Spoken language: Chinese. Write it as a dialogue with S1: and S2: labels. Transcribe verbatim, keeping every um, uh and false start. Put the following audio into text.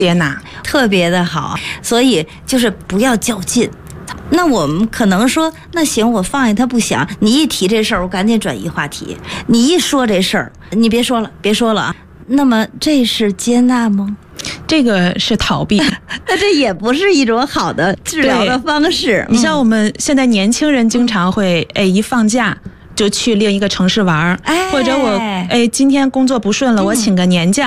S1: 接纳，
S2: 特别的好。所以就是不要较劲。那我们可能说，那行，我放下他不想，你一提这事儿，我赶紧转移话题。你一说这事儿，你别说了，别说了啊。那么这是接纳吗？
S1: 这个是逃避。
S2: 那这也不是一种好的治疗的方式。
S1: 你像我们现在年轻人经常会，哎，一放假就去另一个城市玩，哎，或者我哎今天工作不顺了，我请个年假。